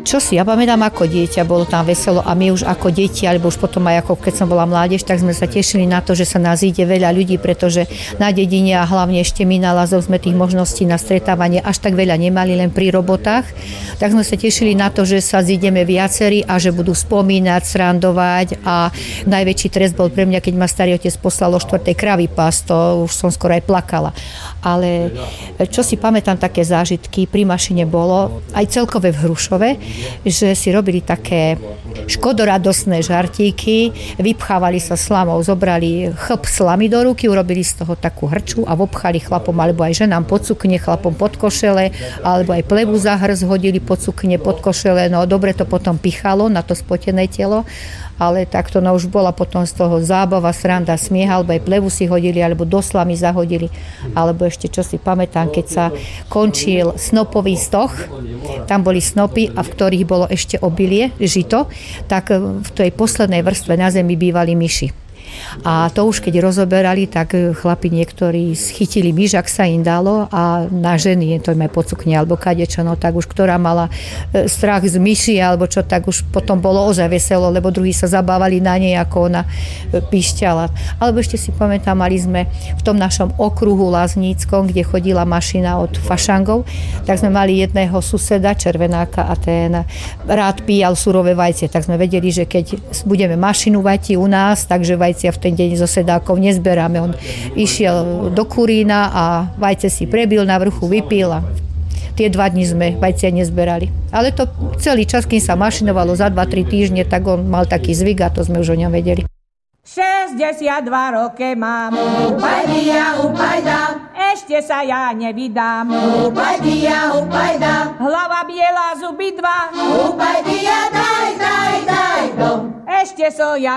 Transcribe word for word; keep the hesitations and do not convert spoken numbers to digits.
Čo si, ja pamätám ako dieťa, bolo tam veselo a my už ako deti, alebo už potom aj ako keď som bola mládež, tak sme sa tešili na to, že sa nás ide veľa ľudí, pretože na dedine a hlavne ešte my na Lazov sme tých možností na stretávanie až tak veľa nemali, len pri robotách. Tak sme sa tešili na to, že sa zídeme viacerí a že budú spomínať, srandovať a najväčší trest bol pre mňa, keď ma starý otec poslal o štvrtej kravy pásť, to už som skoro aj plakala. Ale čo si pamätám, také zážitky pri mašine bolo, aj celkové v Hrušove, že si robili také škodoradosné žartíky, vypchávali sa slamou, zobrali chlp slamy do ruky, urobili z toho takú hrču a vopchali chlapom alebo aj ženám pod sukne, chlapom pod košele, alebo aj plevu za hrz hodili pod sukne, pod košele, no dobre to potom pichalo na to spotené telo, ale takto no už bola potom z toho zábava, sranda, smiech, alebo aj plevu si hodili, alebo do slamy zahodili, alebo ešte čo si pamätám, keď sa končil snopový stoch, tam boli snopy, a v ktorých bolo ešte obilie, žito, tak v tej poslednej vrstve na zemi bývali myši. A to už keď rozoberali, tak chlapi niektorí schytili myš, ak sa im dalo, a na ženy, to im aj podsukne alebo kadečo, no tak už ktorá mala strach z myši alebo čo, tak už potom bolo ozaj veselo, lebo druhí sa zabávali na nej, ako ona píšťala. Alebo ešte si pamätám, mali sme v tom našom okruhu Lazníckom, kde chodila mašina od fašangov, tak sme mali jedného suseda, červenáka, a ten rád píjal surové vajcie, tak sme vedeli, že keď budeme mašinu vajti u nás, takže vajcia v ten deň zo sedákov nezberáme. On išiel do kurína a vajce si prebil, na vrchu vypil a tie dva dni sme vajcia nezberali. Ale to celý čas, kým sa mašinovalo za dva tri týždne, tak on mal taký zvyk a to sme už o ňom vedeli. šesťdesiatdva roky mám. Upajdia, upajda. Ešte sa ja nevydám. Upajdia, upajda. Hlava biela, zuby dva. Upajdia, daj, daj, daj, dom. Ešte so ja